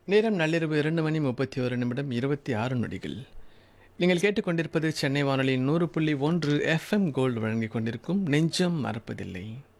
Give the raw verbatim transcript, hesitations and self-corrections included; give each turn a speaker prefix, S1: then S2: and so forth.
S1: நேரம் நள்ளிரவு இரண்டு மணி முப்பத்தி ஒரு நிமிடம் இருபத்தி ஆறு நொடிகள். நீங்கள் கேட்டுக்கொண்டிருப்பது சென்னை வானொலியின் நூறு புள்ளி ஒன்று எஃப்எம் கோல்டு வழங்கிக் கொண்டிருக்கும் நெஞ்சம் மறப்பதில்லை.